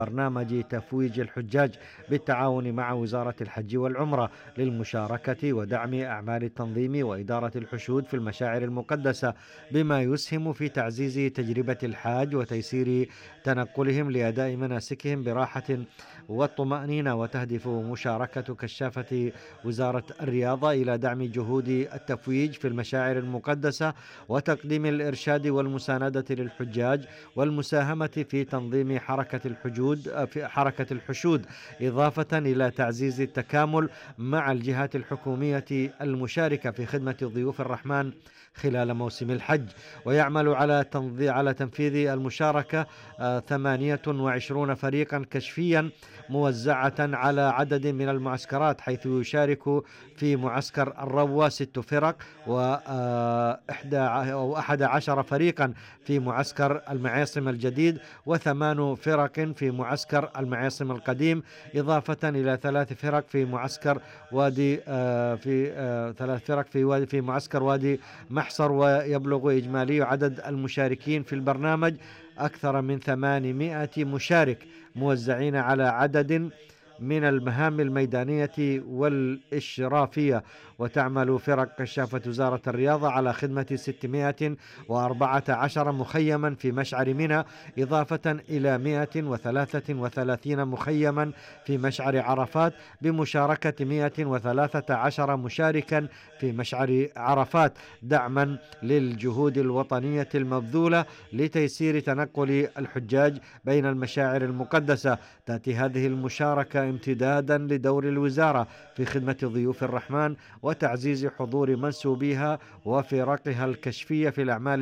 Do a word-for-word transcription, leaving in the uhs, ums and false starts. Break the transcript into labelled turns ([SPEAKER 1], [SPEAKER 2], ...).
[SPEAKER 1] برنامج تفويج الحجاج بالتعاون مع وزارة الحج والعمرة للمشاركة ودعم أعمال التنظيم وإدارة الحشود في المشاعر المقدسة، بما يسهم في تعزيز تجربة الحاج وتيسير تنقلهم لأداء مناسكهم براحة والطمأنينة. وتهدف مشاركة كشافة وزارة الرياضة إلى دعم جهود التفويج في المشاعر المقدسة وتقديم الإرشاد والمساندة للحجاج والمساهمة في تنظيم حركة الحجود في حركة الحشود، إضافة إلى تعزيز التكامل مع الجهات الحكومية المشاركة في خدمة ضيوف الرحمن خلال موسم الحج. ويعمل على تنظي- على تنفيذ المشاركة آه، ثمانية وعشرون فريقا كشفيا موزعة على عدد من المعسكرات، حيث يشارك في معسكر الروة ست فرق وإحدى أو أحد عشر فريقا في معسكر المعاصم الجديد، وثمان فرق في معسكر المعاصم القديم، إضافة إلى ثلاث فرق في معسكر وادي آه، في آه، ثلاث فرق في وادي في معسكر وادي محصر. ويبلغ إجمالي عدد المشاركين في البرنامج أكثر من ثمانمائة مشارك، موزعين على عدد من المهام الميدانية والإشرافية. وتعمل فرق كشافة وزارة الرياضة على خدمة ستمائة وأربعة عشر مخيما في مشعر منى، إضافة إلى مائة وثلاثة وثلاثين مخيما في مشعر عرفات، بمشاركة مائة وثلاثة عشر مشاركا في مشعر عرفات، دعما للجهود الوطنية المبذولة لتيسير تنقل الحجاج بين المشاعر المقدسة. تأتي هذه المشاركة امتدادا لدور الوزارة في خدمة ضيوف الرحمن وتعزيز حضور منسوبيها وفرقها الكشفية في الأعمال